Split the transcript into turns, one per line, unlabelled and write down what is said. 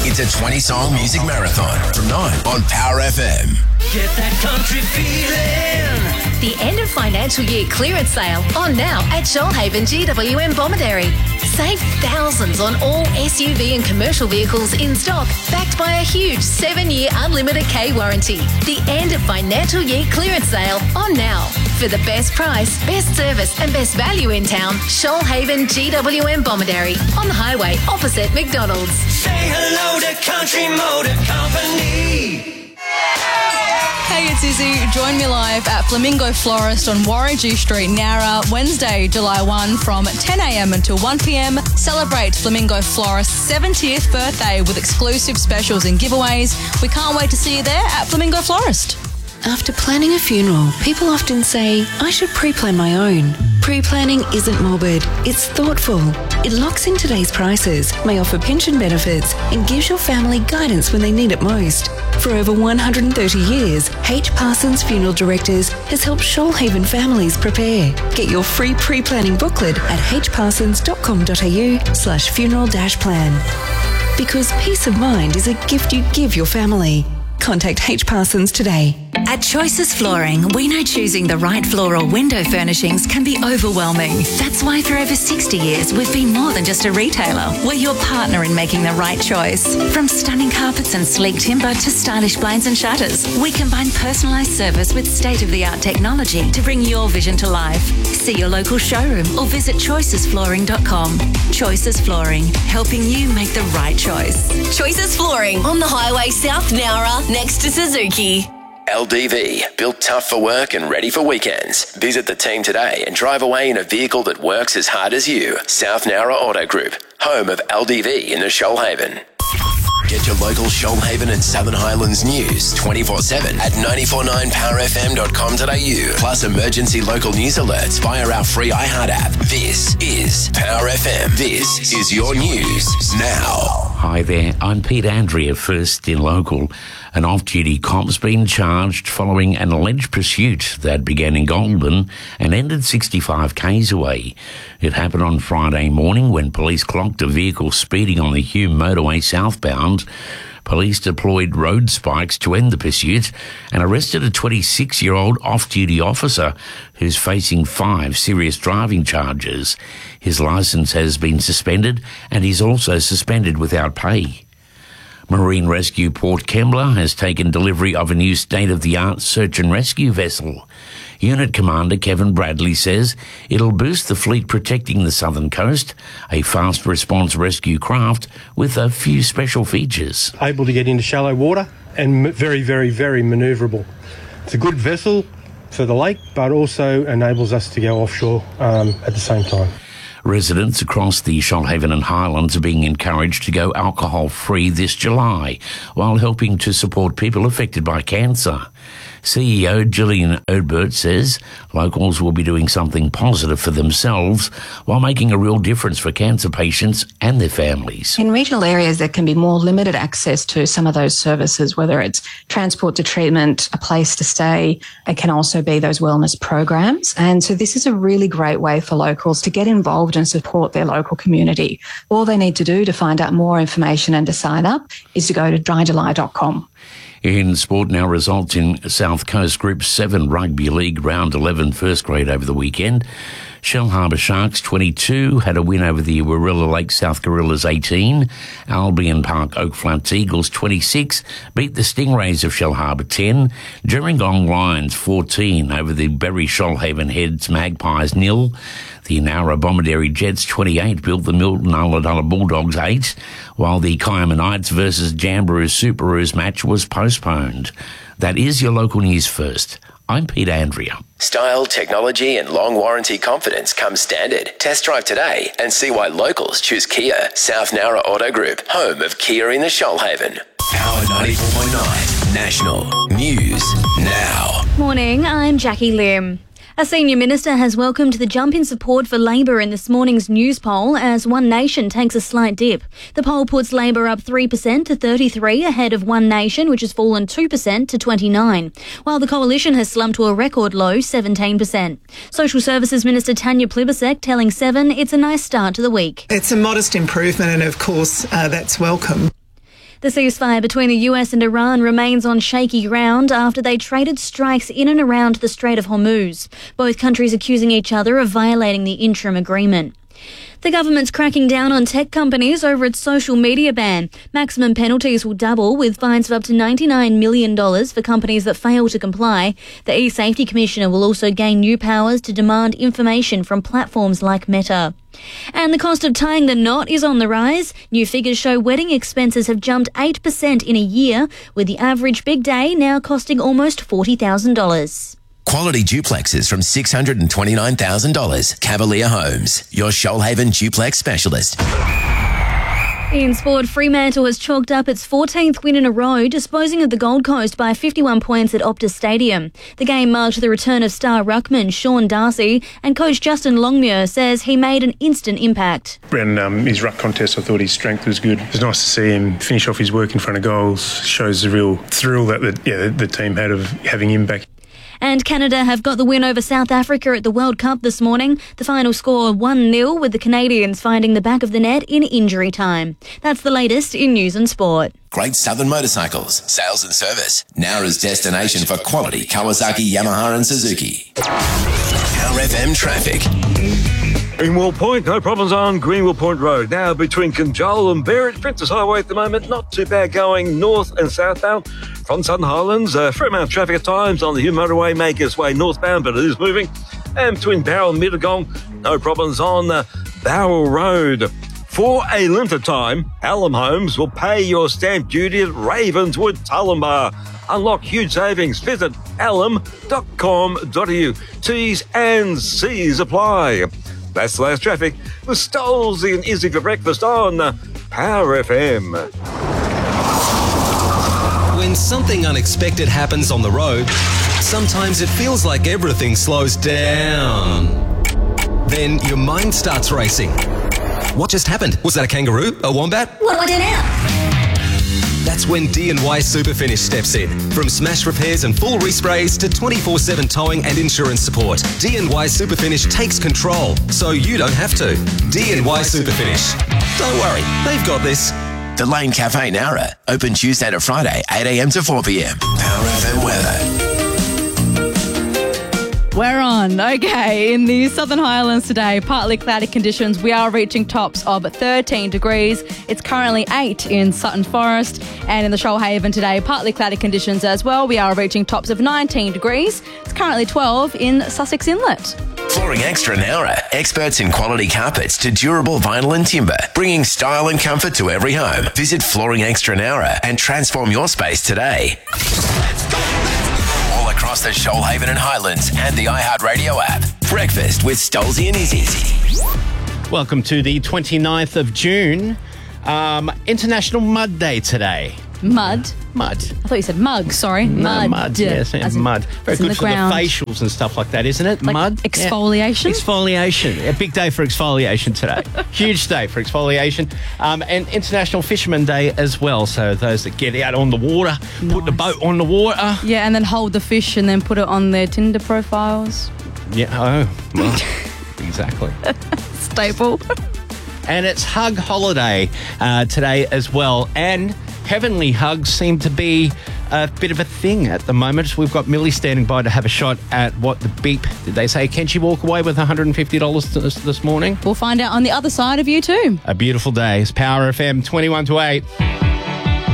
It's a 20-song music marathon from 9 on Power FM.
Get that country feeling.
The end of financial year clearance sale on now at Shoalhaven GWM Bomaderry. Save thousands on all SUV and commercial vehicles in stock, backed by a huge 7-year unlimited K warranty. The end of financial year clearance sale on now. For the best price, best service and best value in town, Shoalhaven GWM Bomaderry on the highway opposite McDonald's.
Say hello to Country Motor Company.
Hey, it's Izzy. Join me live at Flamingo Florist on Warringah Street, Nowra, Wednesday, July 1 from 10 a.m. until 1 p.m. Celebrate Flamingo Florist's 70th birthday with exclusive specials and giveaways. We can't wait to see you there at Flamingo Florist.
After planning a funeral, people often say, I should pre-plan my own. Pre-planning isn't morbid, it's thoughtful. It locks in today's prices, may offer pension benefits, and gives your family guidance when they need it most. For over 130 years, H. Parsons Funeral Directors has helped Shoalhaven families prepare. Get your free pre-planning booklet at hparsons.com.au/funeral-plan. Because peace of mind is a gift you give your family. Contact H. Parsons today.
At Choices Flooring, we know choosing the right floor or window furnishings can be overwhelming. That's why for over 60 years, we've been more than just a retailer. We're your partner in making the right choice. From stunning carpets and sleek timber to stylish blinds and shutters, we combine personalised service with state-of-the-art technology to bring your vision to life. See your local showroom or visit choicesflooring.com. Choices Flooring, helping you make the right choice.
Choices Flooring on the highway South Nowra next to Suzuki.
LDV, built tough for work and ready for weekends. Visit the team today and drive away in a vehicle that works as hard as you. South Nowra Auto Group, home of LDV in the Shoalhaven. Get your local Shoalhaven and Southern Highlands news 24/7 at 949powerfm.com.au. Plus emergency local news alerts via our free iHeart app. This is Power FM. This is your news now.
Hi there, I'm Pete Andrea, first in local. An off-duty cop's been charged following an alleged pursuit that began in Goulburn and ended 65 k's away. It happened on Friday morning when police clocked a vehicle speeding on the Hume motorway southbound. Police deployed road spikes to end the pursuit and arrested a 26-year-old off-duty officer who's facing 5 serious driving charges. His licence has been suspended and he's also suspended without pay. Marine Rescue Port Kembla has taken delivery of a new state-of-the-art search and rescue vessel. Unit Commander Kevin Bradley says it'll boost the fleet protecting the southern coast, a fast response rescue craft with a few special features.
Able to get into shallow water and very, very, very manoeuvrable. It's a good vessel for the lake, but also enables us to go offshore at the same time.
Residents across the Shoalhaven and Highlands are being encouraged to go alcohol-free this July, while helping to support people affected by cancer. CEO Gillian Erdbert says locals will be doing something positive for themselves while making a real difference for cancer patients and their families.
In regional areas, there can be more limited access to some of those services, whether it's transport to treatment, a place to stay. It can also be those wellness programs. And so this is a really great way for locals to get involved and support their local community. All they need to do to find out more information and to sign up is to go to dryjuly.com.
In sport now, results in South Coast Group 7 Rugby League Round 11 first grade over the weekend. Shellharbour Sharks 22 had a win over the Warilla Lake South Gorillas 18. Albion Park Oak Flats Eagles 26 beat the Stingrays of Shellharbour 10. Gerringong Lions 14 over the Berry Shoalhaven Heads Magpies 0. The Nowra Bomaderry Jets 28 built the Milton Ulladulla Bulldogs 8, while the Kiama Knights versus Jamboree Superoos match was postponed. That is your local news first. I'm Pete Andrea.
Style, technology and long warranty confidence come standard. Test drive today and see why locals choose Kia. South Nowra Auto Group, home of Kia in the Shoalhaven. Power 94.9 National News Now.
Morning, I'm Jackie Lim. A senior minister has welcomed the jump in support for Labor in this morning's news poll as One Nation takes a slight dip. The poll puts Labor up 3% to 33 ahead of One Nation, which has fallen 2% to 29, while the Coalition has slumped to a record low 17%. Social Services Minister Tanya Plibersek telling Seven it's a nice start to the week.
It's a modest improvement and of course that's welcome.
The ceasefire between the US and Iran remains on shaky ground after they traded strikes in and around the Strait of Hormuz, both countries accusing each other of violating the interim agreement. The government's cracking down on tech companies over its social media ban. Maximum penalties will double, with fines of up to $99 million for companies that fail to comply. The e-Safety Commissioner will also gain new powers to demand information from platforms like Meta. And the cost of tying the knot is on the rise. New figures show wedding expenses have jumped 8% in a year, with the average big day now costing almost $40,000.
Quality duplexes from $629,000. Cavalier Homes, your Shoalhaven duplex specialist.
In sport, Fremantle has chalked up its 14th win in a row, disposing of the Gold Coast by 51 points at Optus Stadium. The game marked the return of star ruckman Sean Darcy, and coach Justin Longmuir says he made an instant impact.
In his ruck contest, I thought his strength was good. It was nice to see him finish off his work in front of goals. Shows the real thrill that the team had of having him back.
And Canada have got the win over South Africa at the World Cup this morning. The final score 1-0, with the Canadians finding the back of the net in injury time. That's the latest in news and sport.
Great Southern Motorcycles, sales and service. Nowra's destination for quality Kawasaki, Yamaha and Suzuki. Power FM traffic.
Greenwell Point, no problems on Greenwell Point Road. Now between Conjola and Berwick, Princess Highway at the moment, not too bad going north and southbound. From Southern Highlands, fair amount of traffic at times on the Hume Motorway, make its way northbound, but it is moving. And between Barrel and Mittagong, no problems on Barrel Road. For a limited time, Hallam Homes will pay your stamp duty at Ravenswood Tullambar. Unlock huge savings. Visit hallam.com.au. T's and C's apply. That's the last traffic with Stolzy and Izzy for breakfast on Power FM.
When something unexpected happens on the road, sometimes it feels like everything slows down. Then your mind starts racing. What just happened? Was that a kangaroo? A wombat?
What do I do now?
That's when D&Y Superfinish steps in. From smash repairs and full resprays to 24/7 towing and insurance support, D&Y Superfinish takes control so you don't have to. D&Y Superfinish. Don't worry, they've got this.
The Lane Cafe Nowra, open Tuesday to Friday, 8 a.m. to 4 p.m. Power FM weather.
We're on. Okay, in the Southern Highlands today, partly cloudy conditions. We are reaching tops of 13 degrees. It's currently 8 in Sutton Forest. And in the Shoalhaven today, partly cloudy conditions as well. We are reaching tops of 19 degrees. It's currently 12 in Sussex Inlet.
Flooring Extra Nowra, experts in quality carpets to durable vinyl and timber, bringing style and comfort to every home. Visit Flooring Extra Nowra and transform your space today. Let's go. All across the Shoalhaven and Highlands and the iHeartRadio app. Breakfast with Stolzy and Izzy.
Welcome to the 29th of June, International Mud Day today.
Mud?
Mud.
I thought you said mug, sorry.
No, mud, yes, mud. Very good
the
for
ground.
the facials and stuff like that, isn't it?
Like
mud.
exfoliation?
Yeah. Exfoliation. A big day for exfoliation today. Huge day for exfoliation. And International Fisherman Day as well. So those that get out on the water, put the boat on the water.
Yeah, and then hold the fish and then put it on their Tinder profiles.
Yeah, oh, well, exactly.
Staple.
And it's Hug Holiday today as well. And heavenly hugs seem to be a bit of a thing at the moment. We've got Millie standing by to have a shot at what the beep did they say. Can she walk away with $150 this morning?
We'll find out on the other side of you too.
A beautiful day. It's Power FM 21 to 8.